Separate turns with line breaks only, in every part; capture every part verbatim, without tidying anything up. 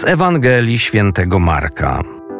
Z Ewangelii Świętego Marka.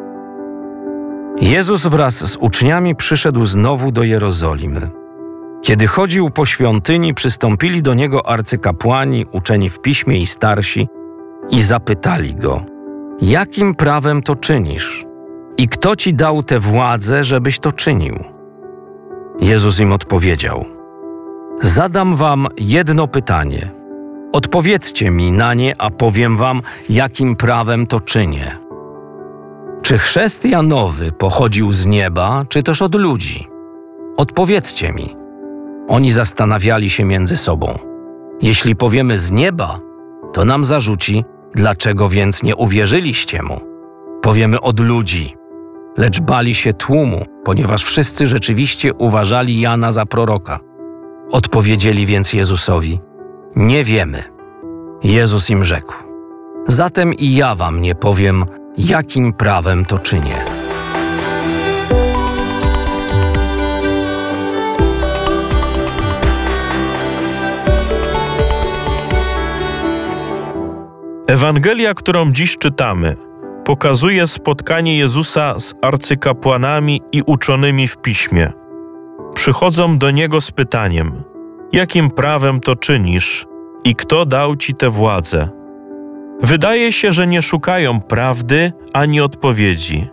Jezus wraz z uczniami przyszedł znowu do Jerozolimy. Kiedy chodził po świątyni, przystąpili do Niego arcykapłani, uczeni w piśmie i starsi i zapytali Go: jakim prawem to czynisz? I kto Ci dał tę władzę, żebyś to czynił? Jezus im odpowiedział: zadam wam jedno pytanie. Odpowiedzcie mi na nie, a powiem wam, jakim prawem to czynię. Czy chrzest Janowy pochodził z nieba, czy też od ludzi? Odpowiedzcie mi. Oni zastanawiali się między sobą. Jeśli powiemy z nieba, to nam zarzuci, dlaczego więc nie uwierzyliście mu. Powiemy od ludzi. Lecz bali się tłumu, ponieważ wszyscy rzeczywiście uważali Jana za proroka. Odpowiedzieli więc Jezusowi: nie wiemy. Jezus im rzekł: zatem i ja wam nie powiem, jakim prawem to czynię.
Ewangelia, którą dziś czytamy, pokazuje spotkanie Jezusa z arcykapłanami i uczonymi w piśmie. Przychodzą do Niego z pytaniem: jakim prawem to czynisz i kto dał Ci tę władzę? Wydaje się, że nie szukają prawdy ani odpowiedzi.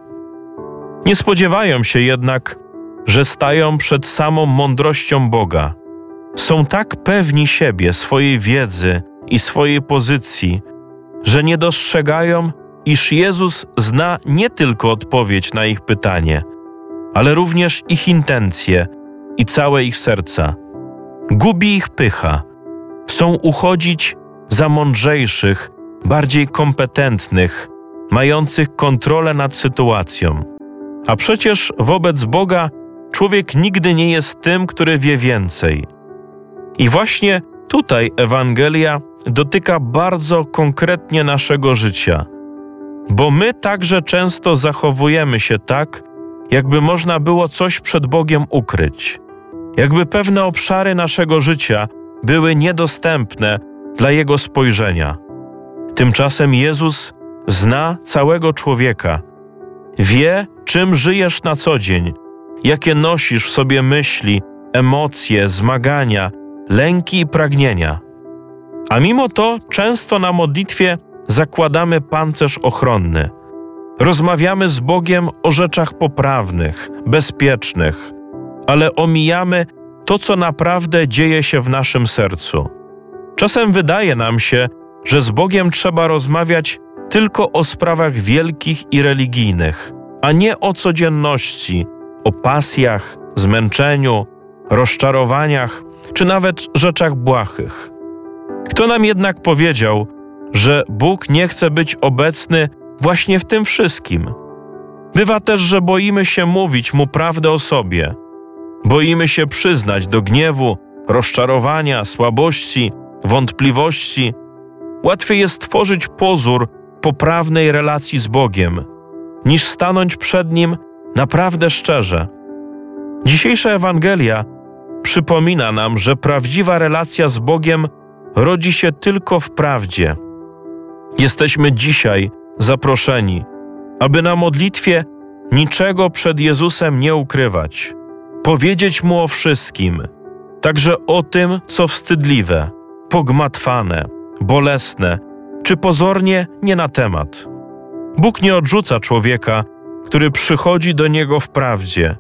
Nie spodziewają się jednak, że stają przed samą mądrością Boga. Są tak pewni siebie, swojej wiedzy i swojej pozycji, że nie dostrzegają, iż Jezus zna nie tylko odpowiedź na ich pytanie, ale również ich intencje i całe ich serca. Gubi ich pycha. Chcą uchodzić za mądrzejszych, bardziej kompetentnych, mających kontrolę nad sytuacją. A przecież wobec Boga człowiek nigdy nie jest tym, który wie więcej. I właśnie tutaj Ewangelia dotyka bardzo konkretnie naszego życia, bo my także często zachowujemy się tak, jakby można było coś przed Bogiem ukryć, jakby pewne obszary naszego życia były niedostępne dla Jego spojrzenia. Tymczasem Jezus zna całego człowieka, wie, czym żyjesz na co dzień, jakie nosisz w sobie myśli, emocje, zmagania, lęki i pragnienia. A mimo to często na modlitwie zakładamy pancerz ochronny. Rozmawiamy z Bogiem o rzeczach poprawnych, bezpiecznych, ale omijamy to, co naprawdę dzieje się w naszym sercu. Czasem wydaje nam się, że z Bogiem trzeba rozmawiać tylko o sprawach wielkich i religijnych, a nie o codzienności, o pasjach, zmęczeniu, rozczarowaniach, czy nawet rzeczach błahych. Kto nam jednak powiedział, że Bóg nie chce być obecny właśnie w tym wszystkim? Bywa też, że boimy się mówić Mu prawdę o sobie. Boimy się przyznać do gniewu, rozczarowania, słabości, wątpliwości. Łatwiej jest tworzyć pozór poprawnej relacji z Bogiem, niż stanąć przed Nim naprawdę szczerze. Dzisiejsza Ewangelia przypomina nam, że prawdziwa relacja z Bogiem rodzi się tylko w prawdzie. Jesteśmy dzisiaj zaproszeni, aby na modlitwie niczego przed Jezusem nie ukrywać, powiedzieć Mu o wszystkim, także o tym, co wstydliwe, pogmatwane, bolesne, czy pozornie nie na temat. Bóg nie odrzuca człowieka, który przychodzi do Niego w prawdzie.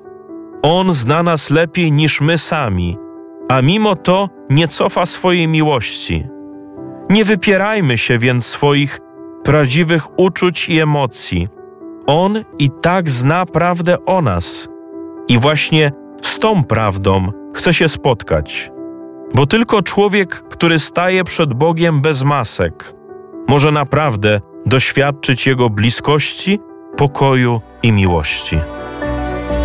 On zna nas lepiej niż my sami, a mimo to nie cofa swojej miłości. Nie wypierajmy się więc swoich prawdziwych uczuć i emocji. On i tak zna prawdę o nas i właśnie z tą prawdą chce się spotkać. Bo tylko człowiek, który staje przed Bogiem bez masek, może naprawdę doświadczyć Jego bliskości, pokoju i miłości.